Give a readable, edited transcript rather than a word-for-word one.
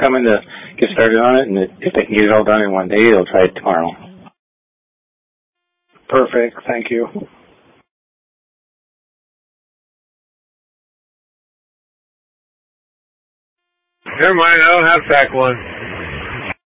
coming to get started on it, and if they can get it all done in one day, they'll try it tomorrow. Perfect. Thank you. Never mind, I don't have track 1.